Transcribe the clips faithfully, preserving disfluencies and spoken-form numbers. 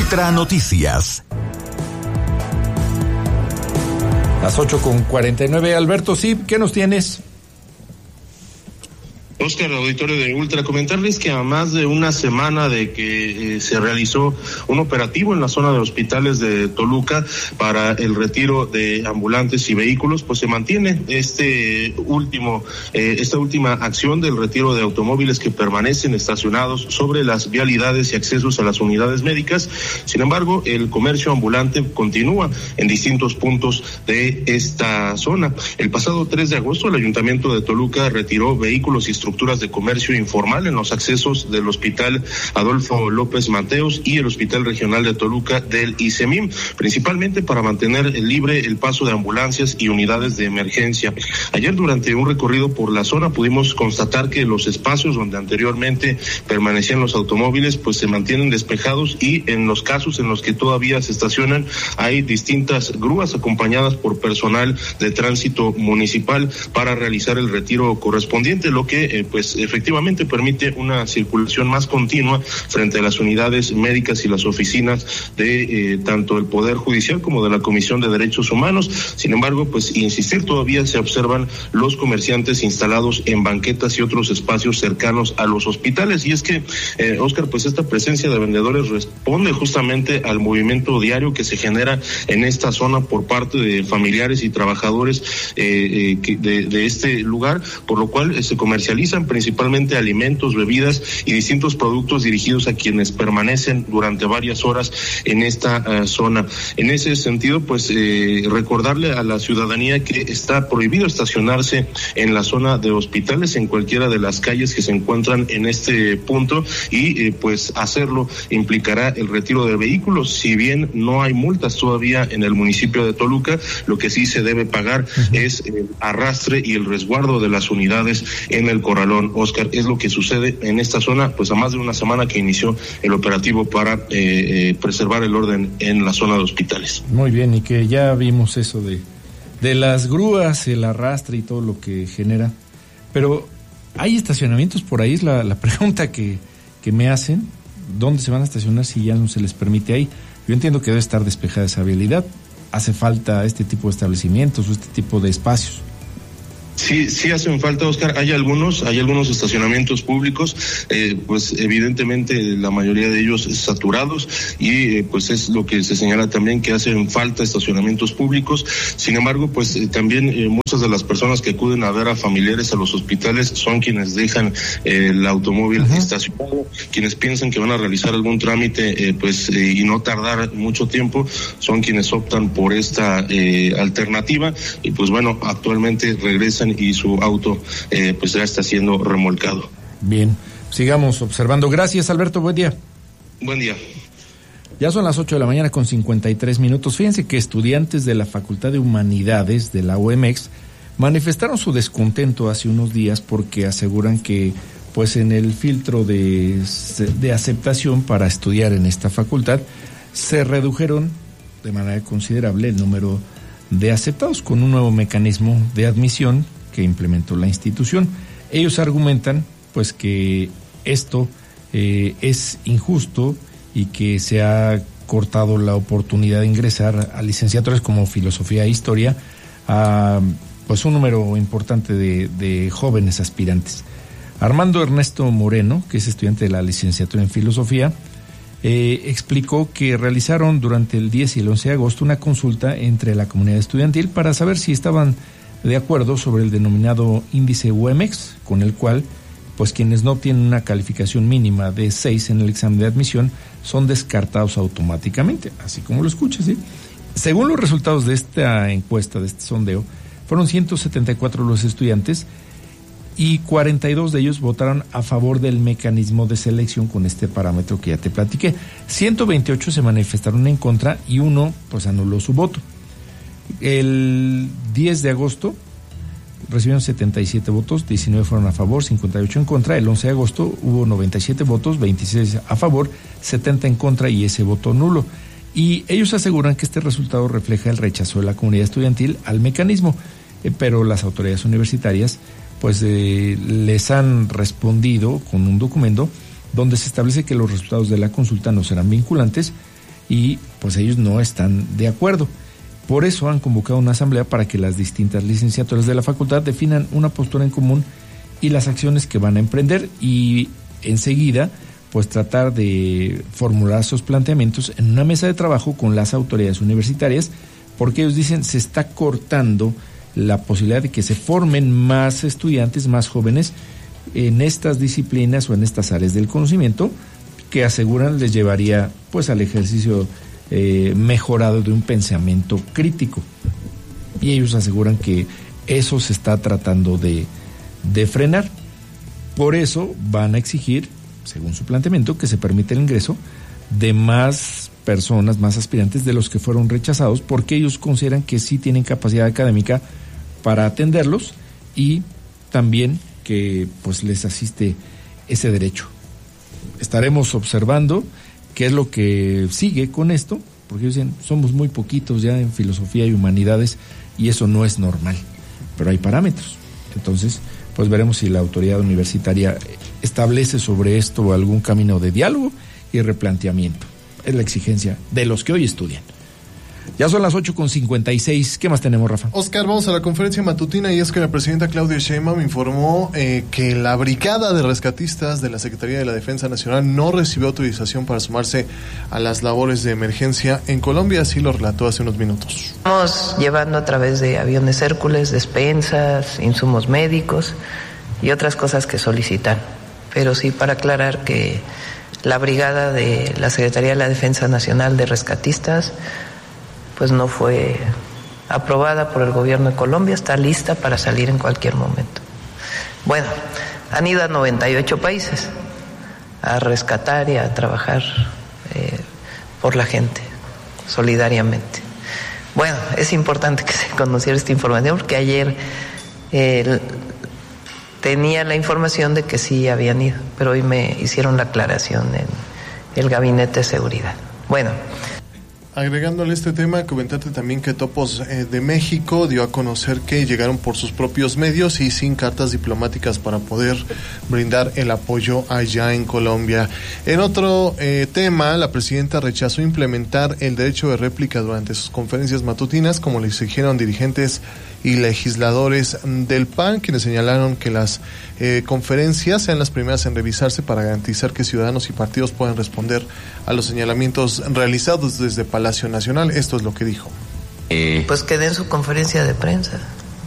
Ultra Noticias. Las ocho con cuarenta y nueve. Alberto, sí, ¿qué nos tienes? Oscar, auditorio de Ultra, comentarles que a más de una semana de que eh, se realizó un operativo en la zona de hospitales de Toluca para el retiro de ambulantes y vehículos, pues se mantiene este último, eh, esta última acción del retiro de automóviles que permanecen estacionados sobre las vialidades y accesos a las unidades médicas. Sin embargo, el comercio ambulante continúa en distintos puntos de esta zona. El pasado tres de agosto, el Ayuntamiento de Toluca retiró vehículos y estructuras de comercio informal en los accesos del Hospital Adolfo López Mateos y el Hospital Regional de Toluca del ICEMIM, principalmente para mantener libre el paso de ambulancias y unidades de emergencia. Ayer, durante un recorrido por la zona, pudimos constatar que los espacios donde anteriormente permanecían los automóviles pues se mantienen despejados, y en los casos en los que todavía se estacionan hay distintas grúas acompañadas por personal de tránsito municipal para realizar el retiro correspondiente, lo que eh, pues efectivamente permite una circulación más continua frente a las unidades médicas y las oficinas de eh, tanto el Poder Judicial como de la Comisión de Derechos Humanos. Sin embargo, pues insistir, todavía se observan los comerciantes instalados en banquetas y otros espacios cercanos a los hospitales. Y es que, eh, Oscar, pues esta presencia de vendedores responde justamente al movimiento diario que se genera en esta zona por parte de familiares y trabajadores eh, eh, de, de este lugar, por lo cual eh, se comercializan principalmente alimentos, bebidas y distintos productos dirigidos a quienes permanecen durante varias horas en esta uh, zona. En ese sentido, pues eh, recordarle a la ciudadanía que está prohibido estacionarse en la zona de hospitales en cualquiera de las calles que se encuentran en este punto, y eh, pues hacerlo implicará el retiro de vehículos. Si bien no hay multas todavía en el municipio de Toluca, lo que sí se debe pagar uh-huh. es el arrastre y el resguardo de las unidades en el corralón. Oscar, es lo que sucede en esta zona, pues a más de una semana que inició el operativo para eh, eh, preservar el orden en la zona de hospitales. Muy bien, y que ya vimos eso de, de las grúas, el arrastre y todo lo que genera. Pero, ¿hay estacionamientos por ahí? Es la, la pregunta que, que me hacen. ¿Dónde se van a estacionar si ya no se les permite ahí? Yo entiendo que debe estar despejada esa vialidad. ¿Hace falta este tipo de establecimientos o este tipo de espacios? Sí, sí hacen falta, Oscar. Hay algunos, hay algunos estacionamientos públicos, eh, pues evidentemente la mayoría de ellos saturados, y eh, pues es lo que se señala también, que hacen falta estacionamientos públicos. Sin embargo, pues eh, también eh, muchas de las personas que acuden a ver a familiares a los hospitales son quienes dejan eh, el automóvil uh-huh. estacionado, quienes piensan que van a realizar algún trámite eh, pues eh, y no tardar mucho tiempo, son quienes optan por esta eh, alternativa, y pues bueno, actualmente regresan y su auto eh, pues ya está siendo remolcado. Bien, sigamos observando. Gracias, Alberto, buen día. Buen día. Ya son las ocho de la mañana con cincuenta y tres minutos. Fíjense que estudiantes de la Facultad de Humanidades de la U M X manifestaron su descontento hace unos días porque aseguran que pues en el filtro de, de aceptación para estudiar en esta facultad se redujeron de manera considerable el número de aceptados con un nuevo mecanismo de admisión que implementó la institución. Ellos argumentan pues que esto eh, es injusto y que se ha cortado la oportunidad de ingresar a licenciaturas como Filosofía e Historia a pues un número importante de, de jóvenes aspirantes. Armando Ernesto Moreno, que es estudiante de la licenciatura en Filosofía, Eh, explicó que realizaron durante el diez y el once de agosto una consulta entre la comunidad estudiantil para saber si estaban de acuerdo sobre el denominado índice U M X, con el cual pues quienes no tienen una calificación mínima de seis en el examen de admisión son descartados automáticamente, así como lo escuchas, ¿sí? Según los resultados de esta encuesta, de este sondeo, fueron ciento setenta y cuatro los estudiantes y cuarenta y dos de ellos votaron a favor del mecanismo de selección con este parámetro que ya te platiqué. ciento veintiocho se manifestaron en contra y uno pues anuló su voto. El diez de agosto recibieron setenta y siete votos, diecinueve fueron a favor, cincuenta y ocho en contra. El once de agosto hubo noventa y siete votos, veintiséis a favor, setenta en contra y ese voto nulo. Y ellos aseguran que este resultado refleja el rechazo de la comunidad estudiantil al mecanismo, eh, pero las autoridades universitarias pues eh, les han respondido con un documento donde se establece que los resultados de la consulta no serán vinculantes y pues ellos no están de acuerdo. Por eso han convocado una asamblea para que las distintas licenciaturas de la facultad definan una postura en común y las acciones que van a emprender, y enseguida pues tratar de formular sus planteamientos en una mesa de trabajo con las autoridades universitarias, porque ellos dicen se está cortando la posibilidad de que se formen más estudiantes, más jóvenes en estas disciplinas o en estas áreas del conocimiento, que aseguran les llevaría pues al ejercicio eh, mejorado de un pensamiento crítico. Y ellos aseguran que eso se está tratando de, de frenar. Por eso van a exigir, según su planteamiento, que se permita el ingreso de más personas, más aspirantes de los que fueron rechazados, porque ellos consideran que sí tienen capacidad académica para atenderlos y también que pues les asiste ese derecho. Estaremos observando qué es lo que sigue con esto, porque ellos dicen, somos muy poquitos ya en filosofía y humanidades y eso no es normal, pero hay parámetros. Entonces, pues veremos si la autoridad universitaria establece sobre esto algún camino de diálogo y replanteamiento. Es la exigencia de los que hoy estudian. Ya son las ocho con cincuenta y seis. ¿Qué más tenemos, Rafa? Oscar, vamos a la conferencia matutina, y es que la presidenta Claudia Sheinbaum informó eh, que la brigada de rescatistas de la Secretaría de la Defensa Nacional no recibió autorización para sumarse a las labores de emergencia en Colombia, así lo relató hace unos minutos. Estamos llevando a través de aviones Hércules, despensas, insumos médicos y otras cosas que solicitan. Pero sí, para aclarar que la brigada de la Secretaría de la Defensa Nacional de Rescatistas pues no fue aprobada por el gobierno de Colombia, está lista para salir en cualquier momento. Bueno, han ido a noventa y ocho países a rescatar y a trabajar eh, por la gente, solidariamente. Bueno, es importante que se conociera esta información porque ayer eh, tenía la información de que sí habían ido, pero hoy me hicieron la aclaración en el Gabinete de Seguridad. Bueno. Agregándole este tema, comentarte también que Topos eh, de México dio a conocer que llegaron por sus propios medios y sin cartas diplomáticas para poder brindar el apoyo allá en Colombia. En otro eh, tema, la presidenta rechazó implementar el derecho de réplica durante sus conferencias matutinas, como le exigieron dirigentes y legisladores del P A N, quienes señalaron que las eh, conferencias sean las primeras en revisarse para garantizar que ciudadanos y partidos puedan responder a los señalamientos realizados desde Palacio Nacional. Esto es lo que dijo. Eh, pues que den su conferencia de prensa.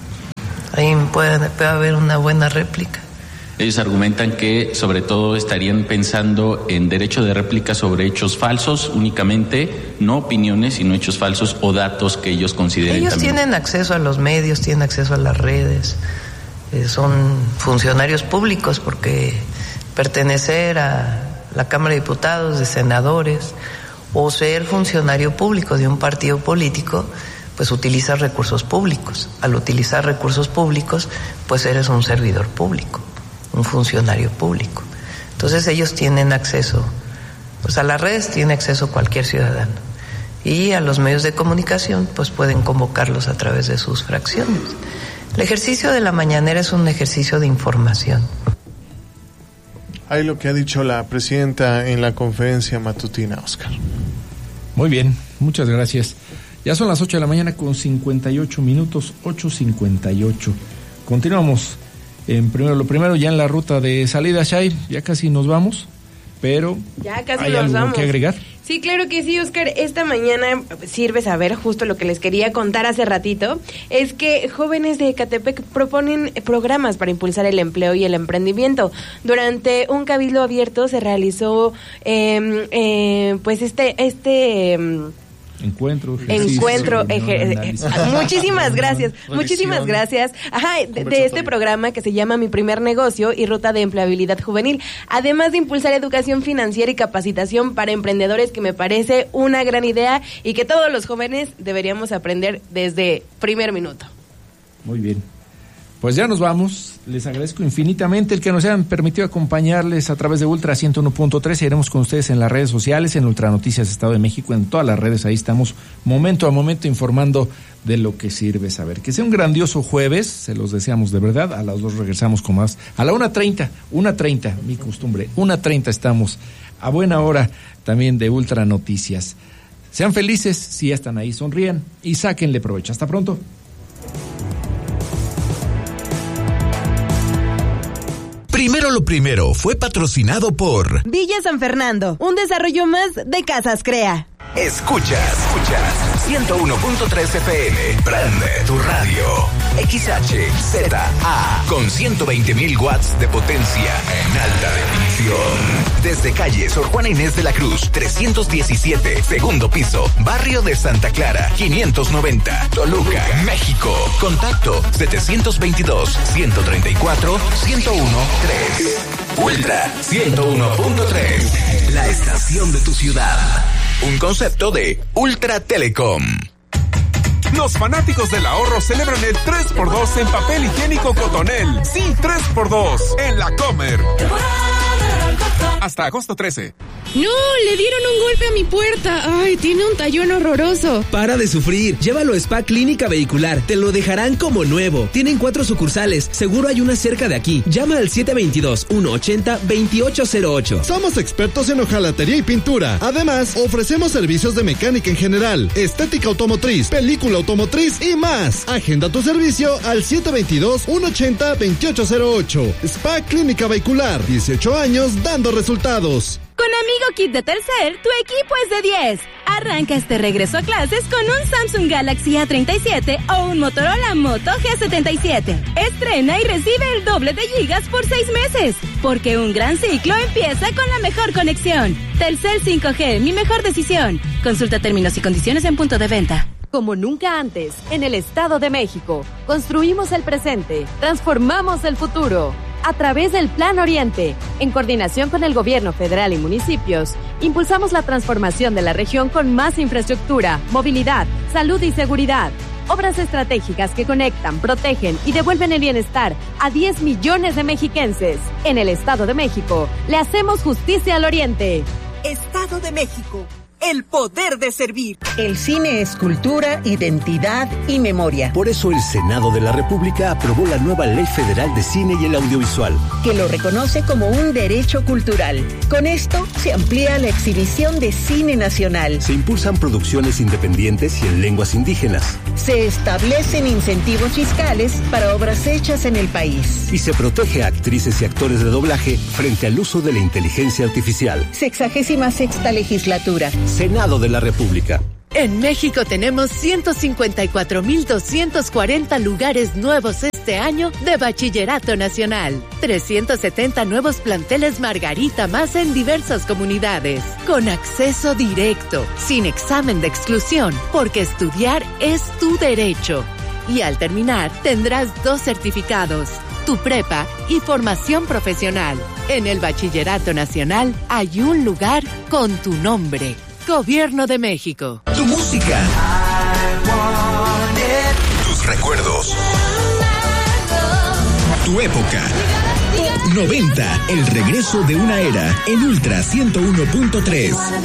Ahí puede, puede haber una buena réplica. Ellos argumentan que sobre todo estarían pensando en derecho de réplica sobre hechos falsos únicamente, no opiniones, sino hechos falsos o datos que ellos consideren. Ellos también. Tienen acceso a los medios, tienen acceso a las redes, eh, son funcionarios públicos, porque pertenecer a la Cámara de Diputados, de senadores, o ser funcionario público de un partido político, pues utilizas recursos públicos. Al utilizar recursos públicos, pues eres un servidor público, un funcionario público. Entonces ellos tienen acceso, pues a las redes tiene acceso cualquier ciudadano, y a los medios de comunicación pues pueden convocarlos a través de sus fracciones. El ejercicio de la mañanera es un ejercicio de información. Ahí lo que ha dicho la presidenta en la conferencia matutina, Oscar. Muy bien, muchas gracias. Ya son las ocho de la mañana con cincuenta y ocho minutos, ocho cincuenta y ocho. Continuamos. En primero, lo primero, ya en la ruta de salida, Shay, ya casi nos vamos, pero ya casi ¿hay nos algo vamos. que agregar? Sí, claro que sí, Oscar. Esta mañana sirve saber justo lo que les quería contar hace ratito, es que jóvenes de Ecatepec proponen programas para impulsar el empleo y el emprendimiento. Durante un cabildo abierto se realizó eh, eh, pues este... este eh, Encuentro, encuentro, ejer- muchísimas gracias, muchísimas gracias. Ajá, de, de este programa que se llama Mi Primer Negocio y Ruta de Empleabilidad Juvenil, además de impulsar educación financiera y capacitación para emprendedores, que me parece una gran idea y que todos los jóvenes deberíamos aprender desde primer minuto. Muy bien. Pues ya nos vamos. Les agradezco infinitamente el que nos hayan permitido acompañarles a través de Ultra ciento uno punto tres. Iremos con ustedes en las redes sociales, en Ultra Noticias Estado de México, en todas las redes. Ahí estamos momento a momento informando de lo que sirve saber. Que sea un grandioso jueves, se los deseamos de verdad. A las dos regresamos con más. A la una treinta, una treinta, mi costumbre, una treinta estamos a buena hora también de Ultra Noticias. Sean felices, si ya están ahí, sonrían y sáquenle provecho. Hasta pronto. Primero lo primero fue patrocinado por Villa San Fernando, un desarrollo más de Casas Crea. Escuchas, escuchas ciento uno punto tres F M. Prende tu radio. X H Z A con ciento veinte mil watts de potencia en alta definición. Desde calle Sor Juana Inés de la Cruz, trescientos diecisiete, segundo piso, barrio de Santa Clara, quinientos noventa, Toluca, México. Contacto setecientos veintidós, ciento treinta y cuatro, ciento uno tres. Ultra ciento uno punto tres. La estación de tu ciudad. Un concepto de Ultra Telecom. Los fanáticos del ahorro celebran el tres por dos en papel higiénico Cotonel. Sí, tres por dos en la Comer. Hasta agosto trece. No, le dieron un golpe a mi puerta. Ay, tiene un tallón horroroso. Para de sufrir, llévalo a Spa Clínica Vehicular. Te lo dejarán como nuevo. Tienen cuatro sucursales, seguro hay una cerca de aquí. Llama al siete dos dos, uno ocho cero, dos ocho cero ocho. Somos expertos en hojalatería y pintura. Además, ofrecemos servicios de mecánica en general, estética automotriz, película automotriz y más. Agenda tu servicio al siete dos dos, uno ocho cero, dos ocho cero ocho. Spa Clínica Vehicular, dieciocho años dando resultados. Con Amigo Kit de Telcel, tu equipo es de diez. Arranca este regreso a clases con un Samsung Galaxy A treinta y siete o un Motorola Moto G setenta y siete. Estrena y recibe el doble de gigas por seis meses. Porque un gran ciclo empieza con la mejor conexión. Telcel cinco G, mi mejor decisión. Consulta términos y condiciones en punto de venta. Como nunca antes, en el Estado de México, construimos el presente, transformamos el futuro. A través del Plan Oriente, en coordinación con el gobierno federal y municipios, impulsamos la transformación de la región con más infraestructura, movilidad, salud y seguridad. Obras estratégicas que conectan, protegen y devuelven el bienestar a diez millones de mexiquenses. En el Estado de México, le hacemos justicia al Oriente. Estado de México. El poder de servir. El cine es cultura, identidad y memoria. Por eso el Senado de la República aprobó la nueva Ley Federal de Cine y el Audiovisual, que lo reconoce como un derecho cultural. Con esto se amplía la exhibición de cine nacional. Se impulsan producciones independientes y en lenguas indígenas. Se establecen incentivos fiscales para obras hechas en el país. Y se protege a actrices y actores de doblaje frente al uso de la inteligencia artificial. Sexagésima sexta legislatura. Senado de la República. En México tenemos ciento cincuenta y cuatro mil doscientos cuarenta lugares nuevos este año de Bachillerato Nacional. trescientos setenta nuevos planteles Margarita más en diversas comunidades. Con acceso directo, sin examen de exclusión, porque estudiar es tu derecho. Y al terminar tendrás dos certificados, tu prepa y formación profesional. En el Bachillerato Nacional hay un lugar con tu nombre. Gobierno de México. Tu música. Tus recuerdos. Tu época. noventa. El regreso de una era en Ultra ciento uno punto tres.